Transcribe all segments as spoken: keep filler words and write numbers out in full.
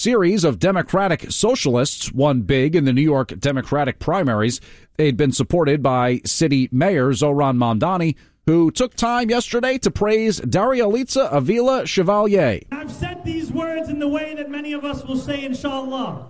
Series of Democratic socialists won big in the New York Democratic primaries. They'd been supported by city mayor Zohran Mamdani, who took time yesterday to praise Darialitza Avila Chevalier. I've said these words in the way that many of us will say, inshallah.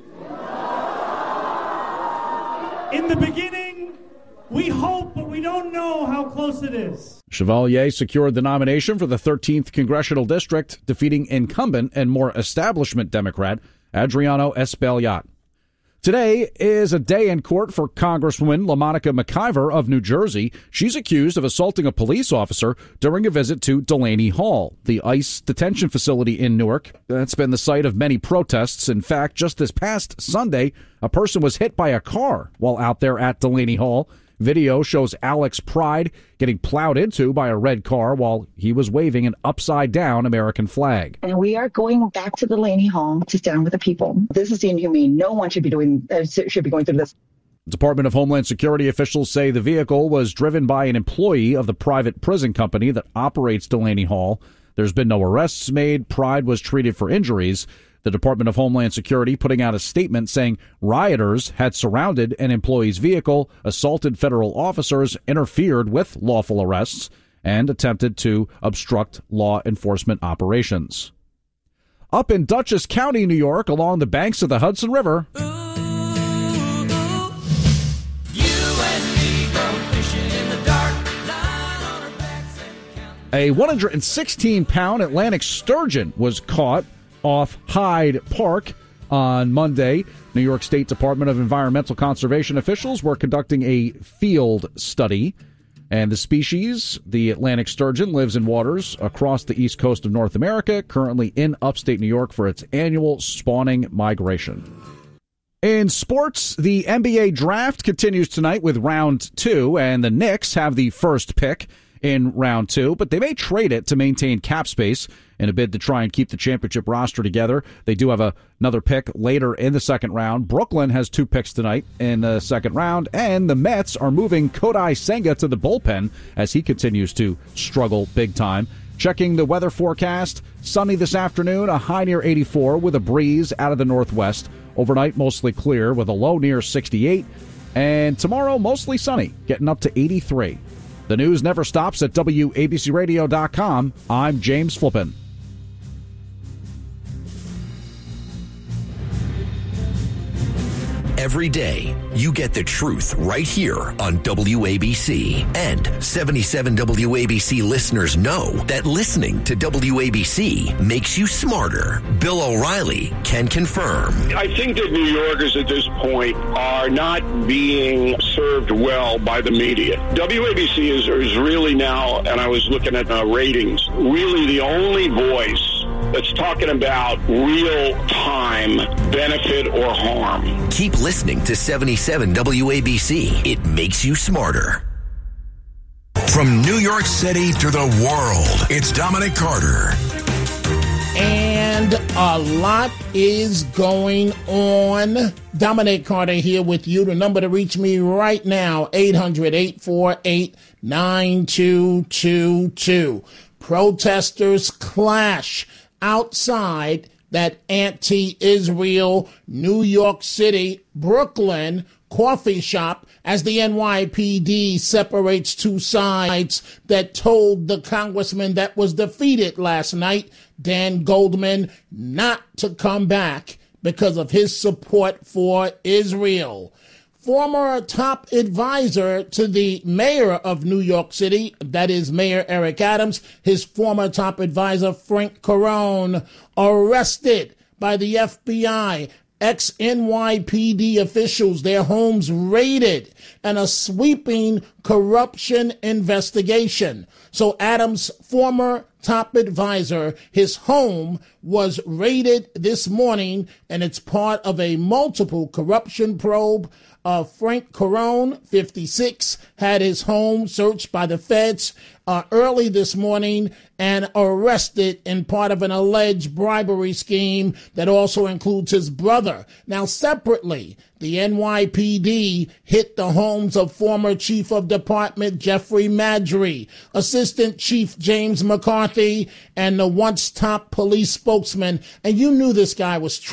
In the beginning, we hope, but we don't know how close it is. Chevalier secured the nomination for the thirteenth Congressional District, defeating incumbent and more establishment Democrat Adriano Espaillat. Today is a day in court for Congresswoman LaMonica McIver of New Jersey. She's accused of assaulting a police officer during a visit to Delaney Hall, the ICE detention facility in Newark. That's been the site of many protests. In fact, just this past Sunday, a person was hit by a car while out there at Delaney Hall. Video shows Alex Pride getting plowed into by a red car while he was waving an upside-down American flag. And we are going back to Delaney Hall to stand with the people. This is inhumane. No one should be doing uh, should be going through this. Department of Homeland Security officials say the vehicle was driven by an employee of the private prison company that operates Delaney Hall. There's been no arrests made. Pride was treated for injuries. The Department of Homeland Security putting out a statement saying rioters had surrounded an employee's vehicle, assaulted federal officers, interfered with lawful arrests, and attempted to obstruct law enforcement operations. Up in Dutchess County, New York, along the banks of the Hudson River, Ooh, ooh, you and me go fishing in the dark, lying on our backs and counting. a one hundred sixteen pound Atlantic sturgeon was caught off Hyde Park on Monday. New York State Department of Environmental Conservation officials were conducting a field study. And the species, the Atlantic sturgeon, lives in waters across the east coast of North America, currently in upstate New York for its annual spawning migration. In sports, the N B A draft continues tonight with round two, and the Knicks have the first pick in round two, but they may trade it to maintain cap space in a bid to try and keep the championship roster together. They do have a, another pick later in the second round. Brooklyn has two picks tonight in the second round, and the Mets are moving Kodai Senga to the bullpen as he continues to struggle big time. Checking the weather forecast, sunny this afternoon, a high near eighty-four with a breeze out of the northwest. Overnight, mostly clear with a low near sixty-eight. And tomorrow, mostly sunny, getting up to eighty-three. The news never stops at W A B C radio dot com. I'm James Flippin. Every day, you get the truth right here on W A B C. And seventy-seven W A B C listeners know that listening to W A B C makes you smarter. Bill O'Reilly can confirm. I think that New Yorkers at this point are not being served well by the media. W A B C is, is really now, and I was looking at uh, ratings, really the only voice that's talking about real-time benefit or harm. Keep listening to seventy-seven W A B C. It makes you smarter. From New York City to the world, it's Dominic Carter. And a lot is going on. Dominic Carter here with you. The number to reach me right now, eight hundred, eight four eight, nine two two two. Protesters clash outside that anti-Israel New York City, Brooklyn coffee shop as the N Y P D separates two sides that told the congressman that was defeated last night, Dan Goldman, not to come back because of his support for Israel. Former top advisor to the mayor of New York City, that is Mayor Eric Adams, his former top advisor Frank Carone, arrested by the F B I. Ex-N Y P D officials, their homes raided, and a sweeping corruption investigation. So Adams' former top advisor, his home was raided this morning, and it's part of a multiple corruption probe Uh, Frank Carone, fifty-six, had his home searched by the feds uh, early this morning and arrested in part of an alleged bribery scheme that also includes his brother. Now, separately, the N Y P D hit the homes of former Chief of Department Jeffrey Madry, Assistant Chief James McCarthy, and the once top police spokesman. And you knew this guy was